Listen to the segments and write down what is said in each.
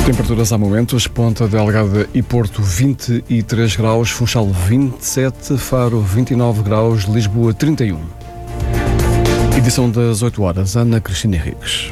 Temperaturas há momentos, Ponta Delgada e Porto 23 graus, Funchal 27, Faro 29 graus, Lisboa 31. Edição das 8 horas, Ana Cristina Henriques.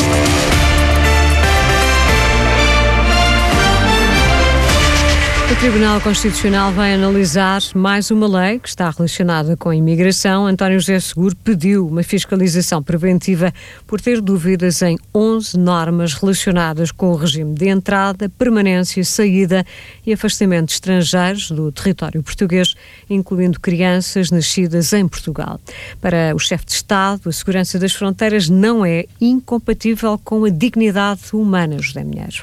O Tribunal Constitucional vai analisar mais uma lei que está relacionada com a imigração. António José Seguro pediu uma fiscalização preventiva por ter dúvidas em 11 normas relacionadas com o regime de entrada, permanência, saída e afastamento de estrangeiros do território português, incluindo crianças nascidas em Portugal. Para o chefe de Estado, a segurança das fronteiras não é incompatível com a dignidade humana, José Minheiro.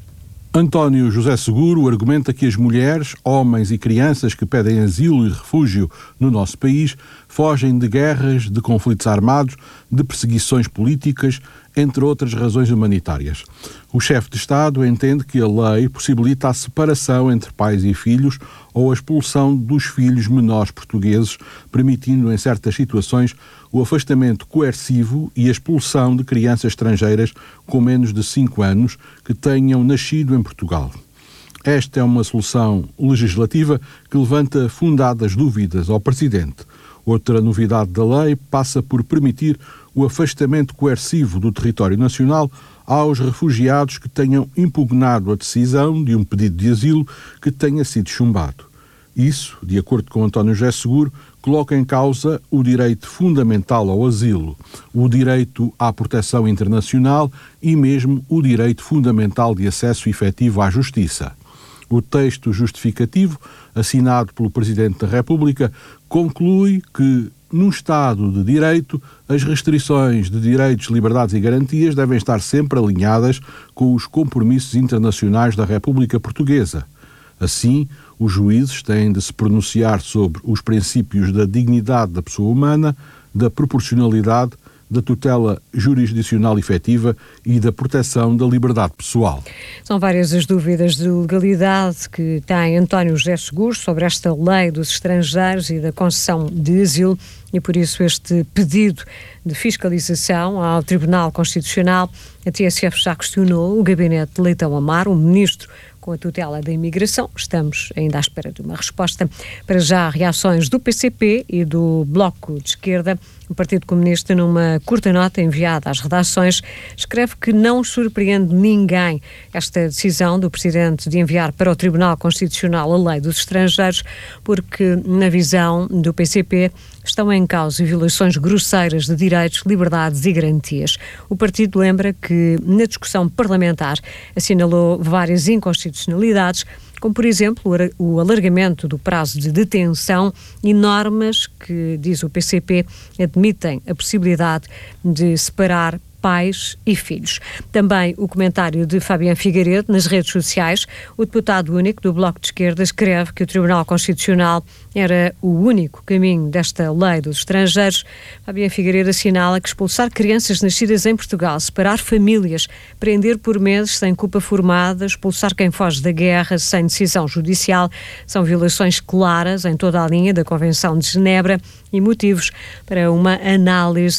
António José Seguro argumenta que as mulheres, homens e crianças que pedem asilo e refúgio no nosso país fogem de guerras, de conflitos armados, de perseguições políticas, entre outras razões humanitárias. O chefe de Estado entende que a lei possibilita a separação entre pais e filhos ou a expulsão dos filhos menores portugueses, permitindo em certas situações o afastamento coercivo e a expulsão de crianças estrangeiras com menos de 5 anos que tenham nascido em Portugal. Esta é uma solução legislativa que levanta fundadas dúvidas ao Presidente. Outra novidade da lei passa por permitir o afastamento coercivo do território nacional aos refugiados que tenham impugnado a decisão de um pedido de asilo que tenha sido chumbado. Isso, de acordo com António José Seguro, coloca em causa o direito fundamental ao asilo, o direito à proteção internacional e mesmo o direito fundamental de acesso efetivo à justiça. O texto justificativo, assinado pelo Presidente da República, conclui que, num Estado de Direito, as restrições de direitos, liberdades e garantias devem estar sempre alinhadas com os compromissos internacionais da República Portuguesa. Assim, os juízes têm de se pronunciar sobre os princípios da dignidade da pessoa humana, da proporcionalidade, da tutela jurisdicional efetiva e da proteção da liberdade pessoal. São várias as dúvidas de legalidade que tem António José Seguro sobre esta lei dos estrangeiros e da concessão de asilo e por isso este pedido de fiscalização ao Tribunal Constitucional. A TSF já questionou o gabinete de Leitão Amaro, o ministro com a tutela da imigração. Estamos ainda à espera de uma resposta. Para já, reações do PCP e do Bloco de Esquerda. O Partido Comunista, numa curta nota enviada às redações, escreve que não surpreende ninguém esta decisão do Presidente de enviar para o Tribunal Constitucional a lei dos estrangeiros, porque, na visão do PCP, estão em causa violações grosseiras de direitos, liberdades e garantias. O partido lembra que, na discussão parlamentar, assinalou várias inconstitucionalidades, como, por exemplo, o alargamento do prazo de detenção e normas que, diz o PCP, admitem a possibilidade de separar pais e filhos. Também o comentário de Fabiano Figueiredo nas redes sociais. O deputado único do Bloco de Esquerda escreve que o Tribunal Constitucional era o único caminho desta lei dos estrangeiros. Fabiano Figueiredo assinala que expulsar crianças nascidas em Portugal, separar famílias, prender por meses sem culpa formada, expulsar quem foge da guerra sem decisão judicial são violações claras em toda a linha da Convenção de Genebra e motivos para uma análise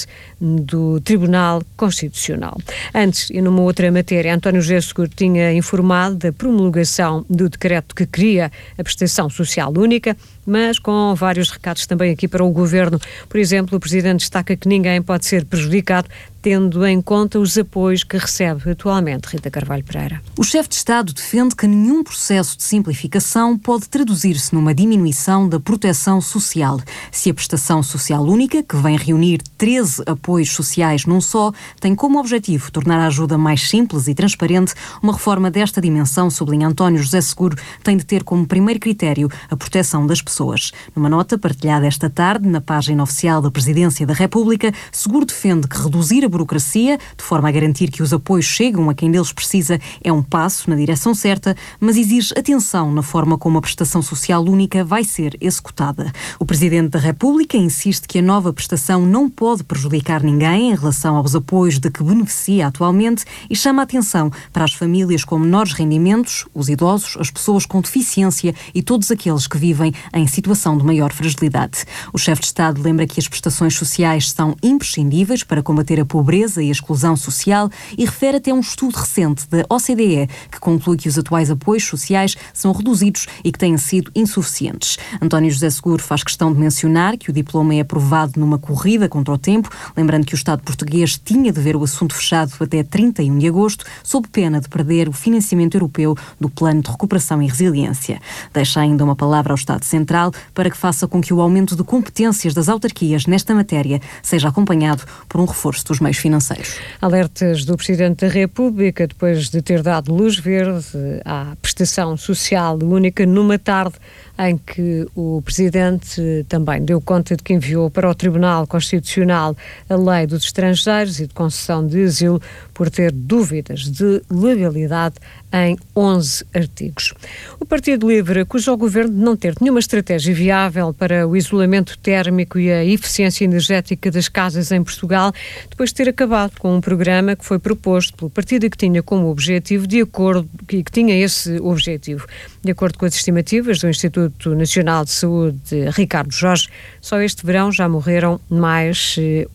do Tribunal Constitucional. Antes, e numa outra matéria, António José Seguro tinha informado da promulgação do decreto que cria a prestação social única, mas com vários recados também aqui para o Governo. Por exemplo, o Presidente destaca que ninguém pode ser prejudicado, tendo em conta os apoios que recebe atualmente. Rita Carvalho Pereira. O chefe de Estado defende que nenhum processo de simplificação pode traduzir-se numa diminuição da proteção social. Se a prestação social única, que vem reunir 13 apoios sociais num só, tem como objetivo tornar a ajuda mais simples e transparente, uma reforma desta dimensão, sublinha António José Seguro, tem de ter como primeiro critério a proteção das pessoas. Numa nota partilhada esta tarde na página oficial da Presidência da República, Seguro defende que reduzir a burocracia, de forma a garantir que os apoios chegam a quem deles precisa, é um passo na direção certa, mas exige atenção na forma como a prestação social única vai ser executada. O Presidente da República insiste que a nova prestação não pode prejudicar ninguém em relação aos apoios de que beneficia atualmente e chama a atenção para as famílias com menores rendimentos, os idosos, as pessoas com deficiência e todos aqueles que vivem em em situação de maior fragilidade. O chefe de Estado lembra que as prestações sociais são imprescindíveis para combater a pobreza e a exclusão social e refere até um estudo recente da OCDE que conclui que os atuais apoios sociais são reduzidos e que têm sido insuficientes. António José Seguro faz questão de mencionar que o diploma é aprovado numa corrida contra o tempo, lembrando que o Estado português tinha de ver o assunto fechado até 31 de agosto, sob pena de perder o financiamento europeu do Plano de Recuperação e Resiliência. Deixa ainda uma palavra ao Estado Central para que faça com que o aumento de competências das autarquias nesta matéria seja acompanhado por um reforço dos meios financeiros. Alertas do Presidente da República depois de ter dado luz verde à prestação social única numa tarde em que o Presidente também deu conta de que enviou para o Tribunal Constitucional a Lei dos Estrangeiros e de concessão de asilo por ter dúvidas de legalidade em 11 artigos. O Partido Livre acusa o Governo de não ter nenhuma estratégia viável para o isolamento térmico e a eficiência energética das casas em Portugal, depois de ter acabado com um programa que foi proposto pelo partido e que tinha como objetivo, de acordo com as estimativas do Instituto Nacional de Saúde, Ricardo Jorge, só este verão já morreram mais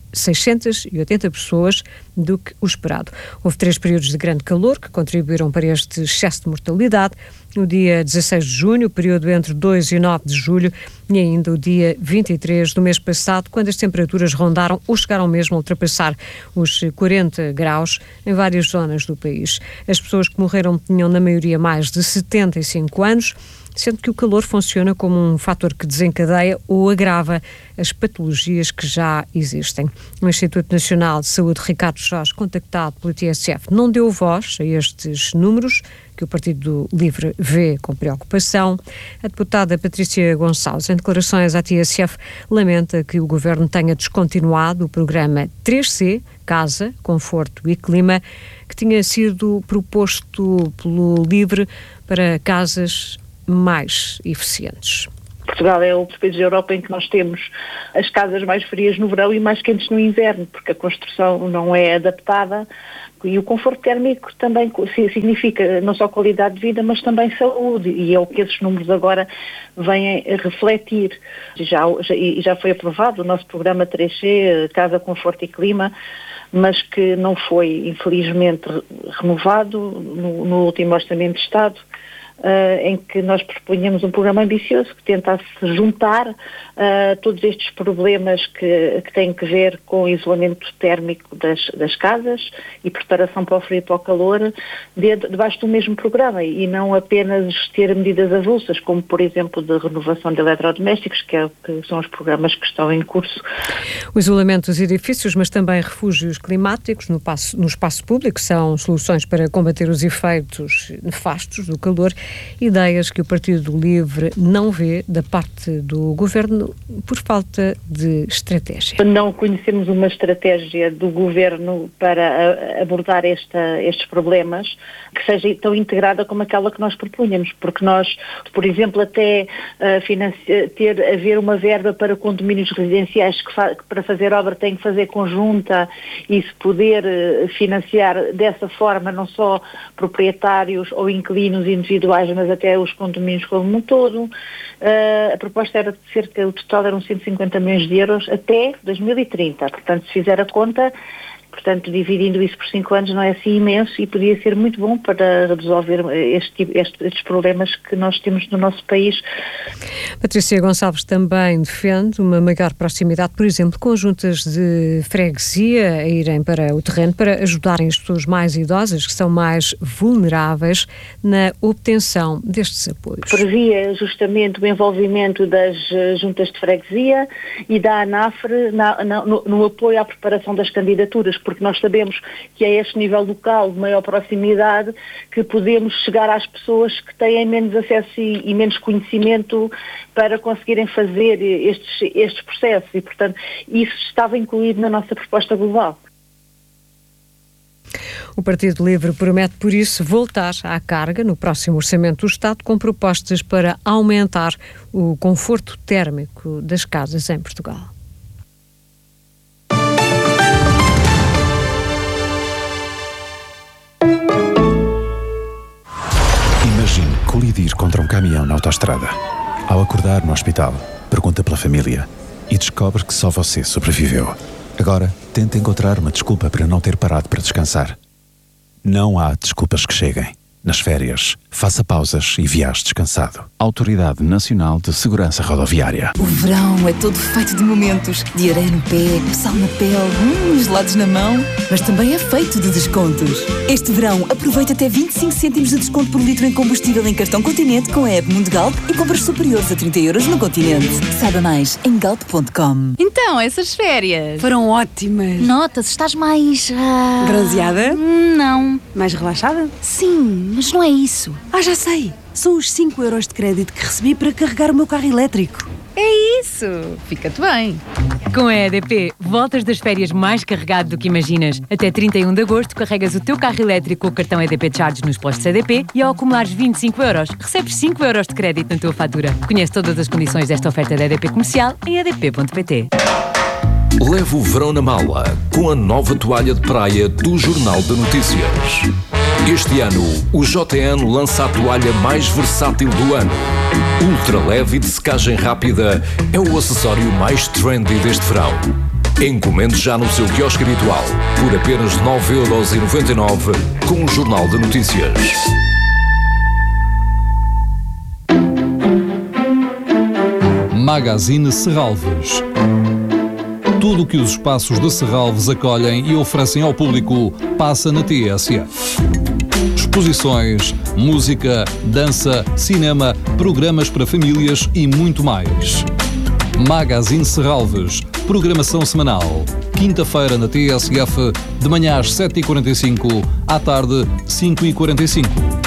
680 pessoas do que o esperado. Houve 3 períodos de grande calor que contribuíram para este excesso de mortalidade. No dia 16 de junho, o período entre 2 e 9 de julho e ainda o dia 23 do mês passado, quando as temperaturas rondaram ou chegaram mesmo a ultrapassar os 40 graus em várias zonas do país. As pessoas que morreram tinham na maioria mais de 75 anos, sendo que o calor funciona como um fator que desencadeia ou agrava as patologias que já existem. O Instituto Nacional de Saúde, Ricardo Jorge, contactado pelo TSF, não deu voz a estes números que o Partido Livre vê com preocupação. A deputada Patrícia Gonçalves, em declarações à TSF, lamenta que o Governo tenha descontinuado o programa 3C, Casa, Conforto e Clima, que tinha sido proposto pelo Livre para casas mais eficientes. Portugal é um dos países da Europa em que nós temos as casas mais frias no verão e mais quentes no inverno, porque a construção não é adaptada e o conforto térmico também significa não só qualidade de vida, mas também saúde, e é o que esses números agora vêm a refletir. Já foi aprovado o nosso programa 3C, Casa, Conforto e Clima, mas que não foi, infelizmente, renovado no último Orçamento de Estado, em que nós propunhamos um programa ambicioso que tentasse juntar todos estes problemas que têm que ver com o isolamento térmico das casas e preparação para o frio e para o calor debaixo do mesmo programa, e não apenas ter medidas avulsas, como por exemplo de renovação de eletrodomésticos, que são os programas que estão em curso. O isolamento dos edifícios, mas também refúgios climáticos no espaço público, são soluções para combater os efeitos nefastos do calor, ideias que o Partido Livre não vê da parte do Governo por falta de estratégia. Não conhecemos uma estratégia do Governo para abordar estes problemas que seja tão integrada como aquela que nós propunhamos, porque nós, por exemplo, até haver uma verba para condomínios residenciais que para fazer obra tem que fazer conjunta, e se poder financiar dessa forma não só proprietários ou inquilinos individuais, mas até os condomínios como um todo. A proposta era de cerca, o total eram 150 milhões de euros até 2030. Portanto, se fizer a conta, dividindo isso por 5 anos não é assim imenso, e podia ser muito bom para resolver estes problemas que nós temos no nosso país. Patrícia Gonçalves também defende uma maior proximidade, por exemplo, com juntas de freguesia a irem para o terreno para ajudarem as pessoas mais idosas, que são mais vulneráveis, na obtenção destes apoios. Previa justamente o envolvimento das juntas de freguesia e da ANAFRE no apoio à preparação das candidaturas, porque nós sabemos que é este nível local de maior proximidade que podemos chegar às pessoas que têm menos acesso e menos conhecimento para conseguirem fazer estes processos, e, portanto, isso estava incluído na nossa proposta global. O Partido Livre promete, por isso, voltar à carga no próximo Orçamento do Estado com propostas para aumentar o conforto térmico das casas em Portugal. Imagine colidir contra um caminhão na autoestrada. Ao acordar no hospital, pergunta pela família e descobre que só você sobreviveu. Agora, tenta encontrar uma desculpa para não ter parado para descansar. Não há desculpas que cheguem. Nas férias, faça pausas e viaje descansado. Autoridade Nacional de Segurança Rodoviária. O verão é todo feito de momentos. De areia no pé, sal na pele, gelados na mão. Mas também é feito de descontos. Este verão, aproveita até 25 cêntimos de desconto por litro em combustível em cartão Continente com a app Mundo Galp e compras superiores a 30 € no Continente. Saiba mais em galp.com. Então, essas férias foram ótimas. Nota-se, estás mais... bronzeada? Não. Mais relaxada? Sim, mas não é isso. Já sei. São os 5 € de crédito que recebi para carregar o meu carro elétrico. É isso. Fica-te bem. Com a EDP, voltas das férias mais carregado do que imaginas. Até 31 de agosto, carregas o teu carro elétrico com o cartão EDP Charge nos postos EDP e ao acumulares 25 €, recebes 5 € de crédito na tua fatura. Conhece todas as condições desta oferta da EDP Comercial em edp.pt. Leve o verão na mala com a nova toalha de praia do Jornal de Notícias. Este ano, o JN lança a toalha mais versátil do ano. Ultra leve e de secagem rápida é o acessório mais trendy deste verão. Encomende já no seu quiosque habitual por apenas 9,99 € com o Jornal de Notícias. Magazine Serralves. Tudo o que os espaços de Serralves acolhem e oferecem ao público passa na TSF. Exposições, música, dança, cinema, programas para famílias e muito mais. Magazine Serralves, programação semanal. Quinta-feira na TSF, de manhã às 7h45, à tarde 5h45.